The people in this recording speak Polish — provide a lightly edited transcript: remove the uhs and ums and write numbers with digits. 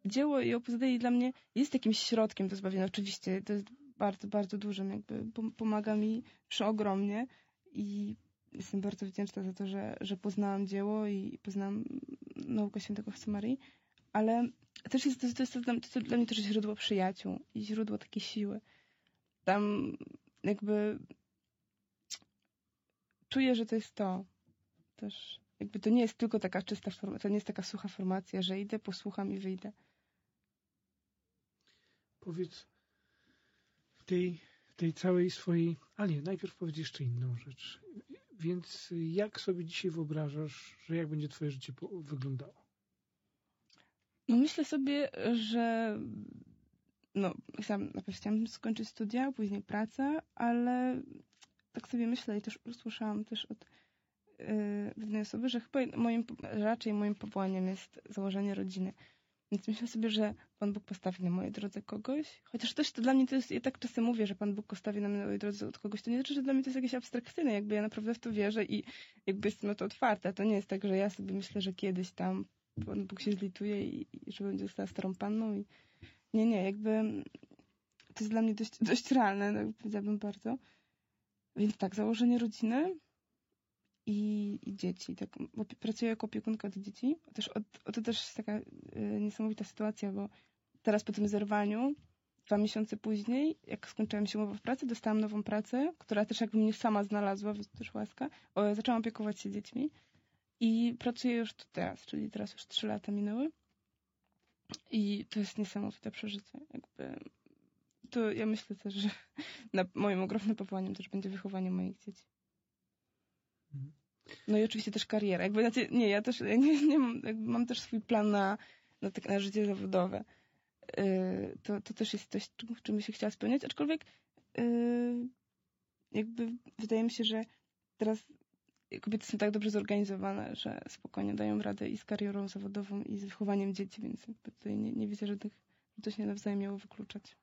dzieło i Opus Dei dla mnie jest jakimś środkiem do zbawienia. Oczywiście to jest bardzo, bardzo dużym, jakby pomaga mi przeogromnie i jestem bardzo wdzięczna za to, że poznałam dzieło i poznałam naukę świętego Josemarii, ale też to dla mnie też źródło przyjaciół i źródło takiej siły. Tam jakby czuję, że to jest to też. Jakby to nie jest tylko taka czysta formacja, to nie jest taka sucha formacja, że idę, posłucham i wyjdę. Powiedz w tej całej swojej... A nie, najpierw powiedz jeszcze inną rzecz. Więc jak sobie dzisiaj wyobrażasz, że jak będzie twoje życie wyglądało? No myślę sobie, że najpierw chciałam skończyć studia, później pracę, ale tak sobie myślę i też usłyszałam też od pewnej osoby, że chyba raczej moim powołaniem jest założenie rodziny. Więc myślę sobie, że Pan Bóg postawi na mojej drodze kogoś, chociaż też to dla mnie to jest, ja tak czasem mówię, że Pan Bóg postawi na mojej drodze od kogoś, to nie znaczy, że dla mnie to jest jakieś abstrakcyjne, jakby ja naprawdę w to wierzę i jakby jestem na to otwarta. To nie jest tak, że ja sobie myślę, że kiedyś tam Pan Bóg się zlituje i że będzie została starą panną i nie, jakby to jest dla mnie dość realne, powiedziałabym bardzo. Więc tak, założenie rodziny i dzieci. Tak, bo pracuję jako opiekunka do dzieci. To też jest taka niesamowita sytuacja, bo teraz po tym zerwaniu, 2 miesiące później, jak skończyłam się umowę w pracy, dostałam nową pracę, która też jakby mnie sama znalazła, więc też łaska. Zaczęłam opiekować się dziećmi i pracuję już tu teraz, czyli teraz już 3 lata minęły. I to jest niesamowite przeżycie. Jakby to ja myślę też, że moim ogromnym powołaniem też będzie wychowanie moich dzieci. No i oczywiście też kariera. Jakby, ja mam też swój plan na życie zawodowe. To też jest coś, w czym się chciała spełniać, aczkolwiek jakby wydaje mi się, że teraz kobiety są tak dobrze zorganizowane, że spokojnie dają radę i z karierą zawodową, i z wychowaniem dzieci, więc jakby tutaj nie widzę żadnych, że to się nawzajem miało wykluczać.